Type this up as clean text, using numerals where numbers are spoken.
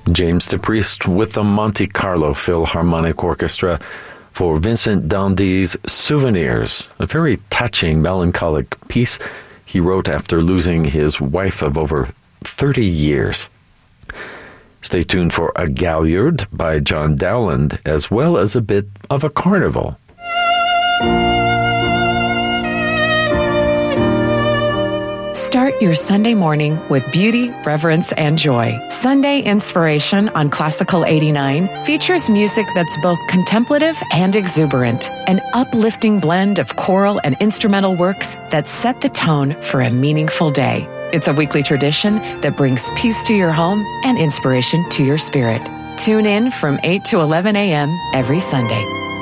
James DePriest with the Monte Carlo Philharmonic Orchestra for Vincent Dandy's Souvenirs, a very touching, melancholic piece he wrote after losing his wife of over 30 years. Stay tuned for A Galliard by John Dowland, as well as a bit of a carnival. Start your Sunday morning with beauty, reverence, and joy. Sunday Inspiration on Classical 89 features music that's both contemplative and exuberant, an uplifting blend of choral and instrumental works that set the tone for a meaningful day. It's a weekly tradition that brings peace to your home and inspiration to your spirit. Tune in from 8 to 11 a.m. every Sunday.